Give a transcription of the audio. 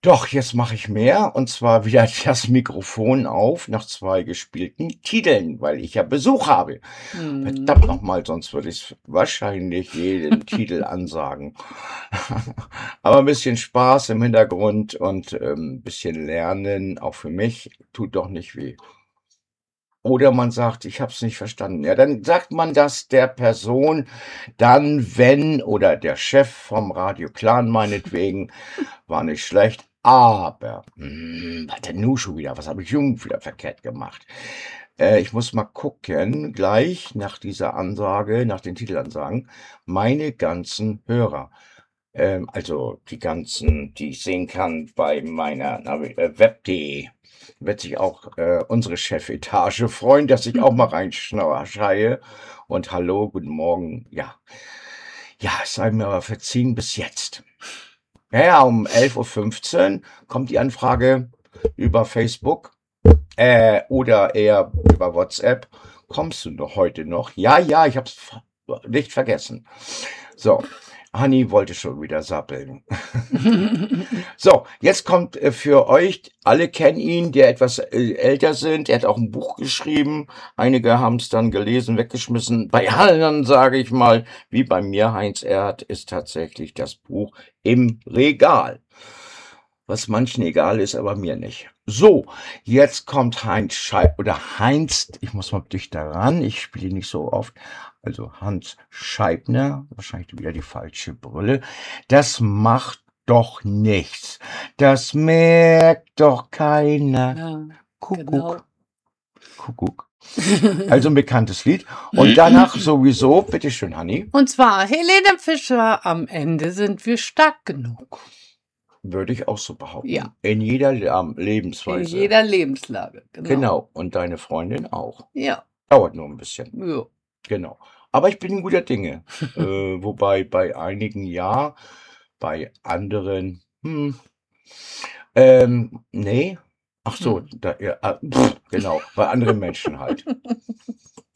Doch, jetzt mache ich mehr und zwar wieder das Mikrofon auf nach 2 gespielten Titeln, weil ich ja Besuch habe. Verdammt Mhm. nochmal, sonst würde ich wahrscheinlich jeden Titel ansagen. Aber ein bisschen Spaß im Hintergrund und ein bisschen Lernen, auch für mich, tut doch nicht weh. Oder man sagt, ich habe es nicht verstanden. Ja, dann sagt man das der Person dann, wenn, oder der Chef vom Radio Clan meinetwegen, war nicht schlecht, aber, was denn nun schon wieder? Was habe ich nun wieder verkehrt gemacht? Ich muss mal gucken, gleich nach dieser Ansage, nach den Titelansagen, meine ganzen Hörer. Also die ganzen, die ich sehen kann bei meiner web.de, wird sich auch unsere Chefetage freuen, dass ich auch mal reinschreie. Und hallo, guten Morgen. Ja, ja, es sei mir aber verziehen bis jetzt. Ja, ja, um 11:15 Uhr kommt die Anfrage über Facebook oder eher über WhatsApp. Kommst du noch heute noch? Ja, ja, ich hab's nicht vergessen. So, Hanni wollte schon wieder sappeln. So, jetzt kommt für euch, alle kennen ihn, der etwas älter sind. Er hat auch ein Buch geschrieben. Einige haben es dann gelesen, weggeschmissen. Bei anderen, sage ich mal, wie bei mir, Heinz Erhardt, ist tatsächlich das Buch im Regal. Was manchen egal ist, aber mir nicht. So, jetzt kommt Heinz Scheib oder Heinz, ich muss mal dichter ran, ich spiele nicht so oft. Also Hans Scheibner, wahrscheinlich wieder die falsche Brille. Das macht doch nichts. Das merkt doch keiner. Ja, Kuckuck, genau. Kuckuck. Also ein bekanntes Lied. Und danach sowieso, bitteschön, Hanni, Und zwar Helene Fischer, am Ende sind wir stark genug. würde ich auch so Ja, behaupten. In jeder in Lebensweise. jeder Lebenslage. Genau. Genau. Und deine Freundin auch. Ja, Dauert nur ein bisschen. ja. Genau. Aber ich bin guter Dinge. Wobei bei einigen ja, bei anderen, nee. Ach so, Hm. da, ja, genau, bei anderen Menschen halt.